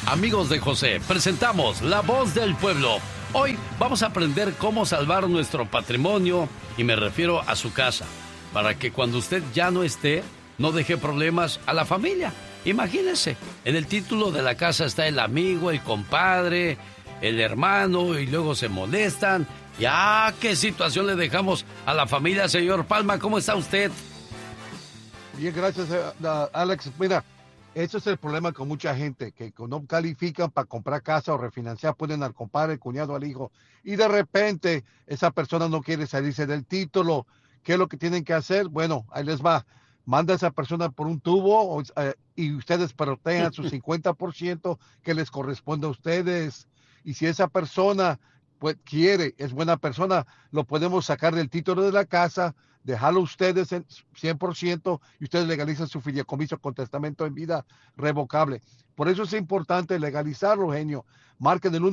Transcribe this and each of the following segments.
Amigos de José, presentamos La Voz del Pueblo. Hoy vamos a aprender cómo salvar nuestro patrimonio, y me refiero a su casa, para que cuando usted ya no esté, no deje problemas a la familia. Imagínese, en el título de la casa está el amigo, el compadre, el hermano, y luego se molestan. Ya, ¿qué situación le dejamos a la familia, señor Palma? ¿Cómo está usted? Bien, gracias, Alex. Mira, ese es el problema con mucha gente, que no califican para comprar casa o refinanciar, ponen al compadre, al cuñado, al hijo, y de repente esa persona no quiere salirse del título. ¿Qué es lo que tienen que hacer? Bueno, ahí les va. Manda a esa persona por un tubo y ustedes protejan su 50% que les corresponde a ustedes. Y si esa persona pues, quiere, es buena persona, lo podemos sacar del título de la casa, dejarlo ustedes en 100% y ustedes legalizan su fideicomiso con testamento en vida revocable. Por eso es importante legalizarlo, genio. Marquen el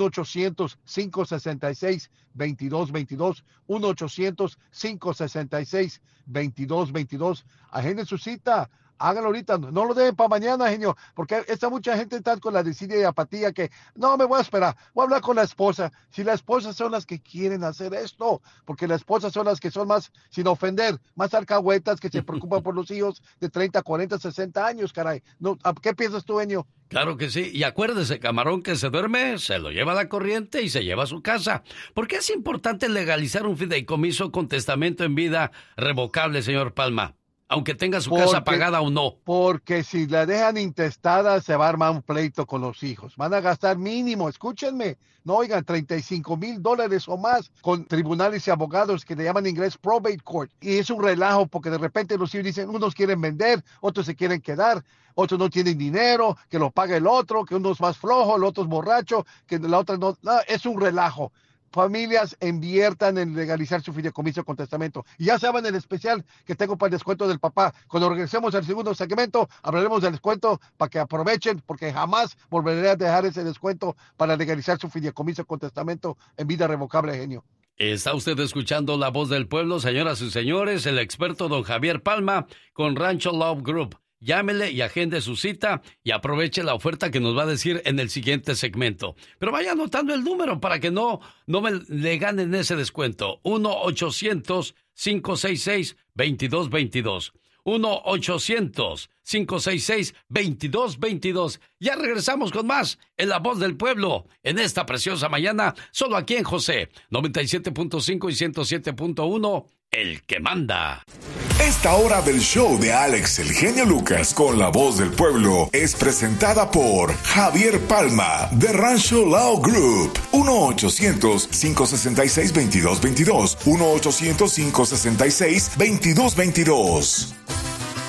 1-800-566-2222, 1-800-566-2222. Agenden su cita. Háganlo ahorita, no lo dejen para mañana, genio, porque mucha gente está con la desidia y apatía que no me voy a esperar, voy a hablar con la esposa. Si las esposas son las que quieren hacer esto, porque las esposas son las que son más, sin ofender, más alcahuetas, que se preocupan por los hijos de 30, 40, 60 años, caray. No, ¿qué piensas tú, genio? Claro que sí, y acuérdese, camarón que se duerme, se lo lleva a la corriente y se lleva a su casa. ¿Por qué es importante legalizar un fideicomiso con testamento en vida revocable, señor Palma? Aunque tenga su casa pagada o no. Porque si la dejan intestada, se va a armar un pleito con los hijos. Van a gastar mínimo, escúchenme, no oigan, $35,000 o más con tribunales y abogados que le llaman en inglés probate court. Y es un relajo porque de repente los hijos dicen, unos quieren vender, otros se quieren quedar, otros no tienen dinero, que lo pague el otro, que uno es más flojo, el otro es borracho, que la otra no, es un relajo. Familias inviertan en legalizar su fideicomiso con testamento. Y ya saben el especial que tengo para el descuento del papá. Cuando regresemos al segundo segmento, hablaremos del descuento para que aprovechen, porque jamás volveré a dejar ese descuento para legalizar su fideicomiso con testamento en vida revocable, genio. Está usted escuchando La Voz del Pueblo, señoras y señores, el experto don Javier Palma con Rancho Love Group. Llámele y agende su cita y aproveche la oferta que nos va a decir en el siguiente segmento. Pero vaya anotando el número para que no le ganen ese descuento. 1-800-566-2222. 1-800-566-2222. Ya regresamos con más en La Voz del Pueblo en esta preciosa mañana, solo aquí en José 97.5 y 107.1, el que manda. Esta hora del show de Alex el Genio Lucas con La Voz del Pueblo es presentada por Javier Palma de Rancho Lao Group. 1-800-566-2222. 1-800-566-2222.